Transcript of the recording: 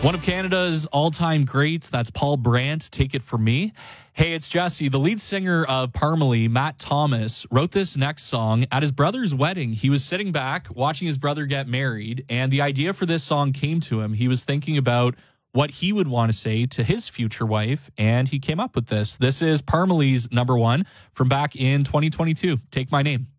One of Canada's all-time greats, that's Paul Brandt, Take It From Me. Hey, it's Jesse. The lead singer of Parmalee, Matt Thomas, wrote this next song at his brother's wedding. He was sitting back watching his brother get married, and the idea for this song came to him. He was thinking about what he would want to say to his future wife, and he came up with this. This is Parmalee's number one from back in 2022, Take My Name.